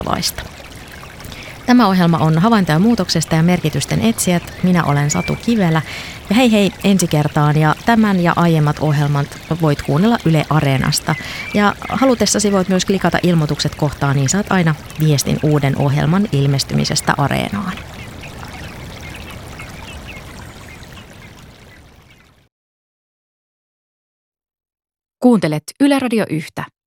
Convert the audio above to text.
laista. Tämä ohjelma on Havaintoja muutoksesta ja merkitysten etsijät. Minä olen Satu Kivelä ja hei ensi kertaan, ja tämän ja aiemmat ohjelmat voit kuunnella Yle Areenasta. Ja halutessasi voit myös klikata ilmoitukset kohtaan, niin saat aina viestin uuden ohjelman ilmestymisestä Areenaan. Kuuntelet Yle Radio 1.